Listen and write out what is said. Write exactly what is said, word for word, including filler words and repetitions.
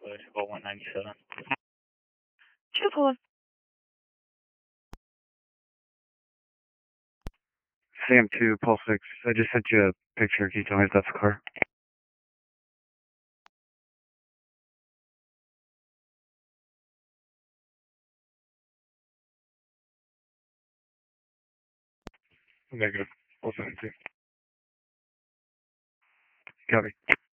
code, about one ninety-seven. two four. Sam two, Pulse six. I just sent you a picture. Can you tell me if that's the car? Negative. Pulse seven two. Copy.